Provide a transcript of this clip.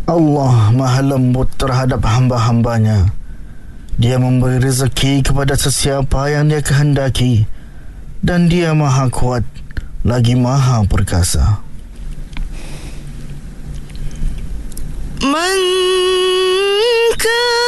Allah maha lembut terhadap hamba-hambanya. Dia memberi rezeki kepada sesiapa yang dia kehendaki, dan dia maha kuat lagi maha perkasa. Man